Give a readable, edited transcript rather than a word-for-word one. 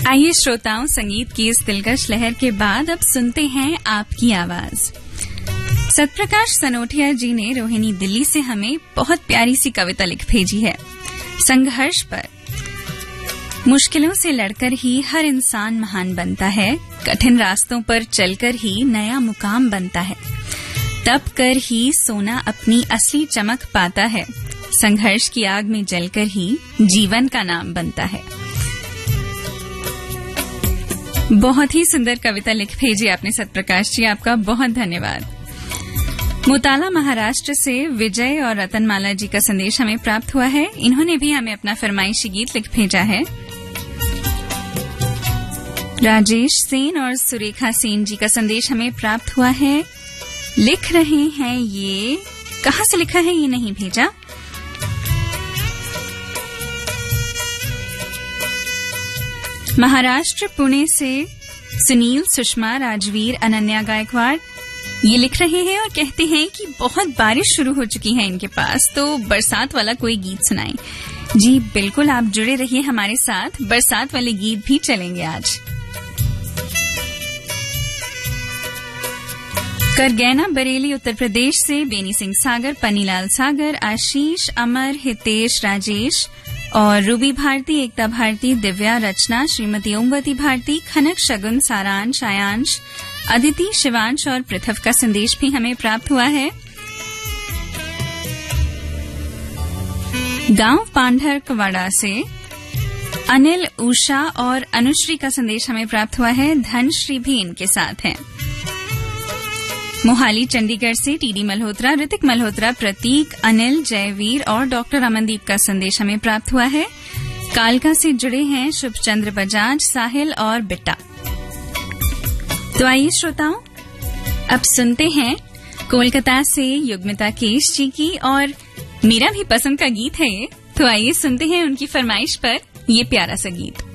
आइए श्रोताओं, संगीत की इस दिलकश लहर के बाद अब सुनते हैं आपकी आवाज। सतप्रकाश सनोटिया जी ने रोहिणी दिल्ली से हमें बहुत प्यारी सी कविता लिख भेजी है। संघर्ष पर। मुश्किलों से लड़कर ही हर इंसान महान बनता है, कठिन रास्तों पर चलकर ही नया मुकाम बनता है, तप कर ही सोना अपनी असली चमक पाता है, संघर्ष की आग में जलकर ही जीवन का नाम बनता है। बहुत ही सुंदर कविता लिख भेजी आपने सतप्रकाश जी, आपका बहुत धन्यवाद। मुताला महाराष्ट्र से विजय और रतनमाला जी का संदेश हमें प्राप्त हुआ है। इन्होंने भी हमें अपना फरमाइशी गीत लिख भेजा है। राजेश सेन और सुरेखा सेन जी का संदेश हमें प्राप्त हुआ है। लिख रहे हैं, ये कहां से लिखा है ये नहीं भेजा। महाराष्ट्र पुणे से सुनील, सुषमा, राजवीर, अनन्या गायकवाड़ ये लिख रहे हैं और कहते हैं कि बहुत बारिश शुरू हो चुकी है इनके पास, तो बरसात वाला कोई गीत सुनाएं। जी बिल्कुल, आप जुड़े रहिए हमारे साथ, बरसात वाले गीत भी चलेंगे आज। करगैना बरेली उत्तर प्रदेश से बेनी सिंह सागर, पन्नीलाल सागर, आशीष, अमर, हितेश, राजेश और रूबी भारती, एकता भारती, दिव्या, रचना, श्रीमती ओमवती भारती, खनक, शगुन, सारांश, आयांश, अदिति, शिवांश और पृथव का संदेश भी हमें प्राप्त हुआ है। गांव पांढरकवाड़ा से अनिल, उषा और अनुश्री का संदेश हमें प्राप्त हुआ है। धनश्री भी इनके साथ हैं। मोहाली चंडीगढ़ से टीडी मल्होत्रा, ऋतिक मल्होत्रा, प्रतीक, अनिल, जयवीर और डॉक्टर अमनदीप का संदेश हमें प्राप्त हुआ है। कालका से जुड़े हैं शुभचंद्र बजाज, साहिल और बिट्टा। तो आइए श्रोताओं, अब सुनते हैं कोलकाता से युग्मिता केश जी की, और मेरा भी पसंद का गीत है ये, तो आइए सुनते हैं उनकी फरमाइश पर ये प्यारा सा गीत।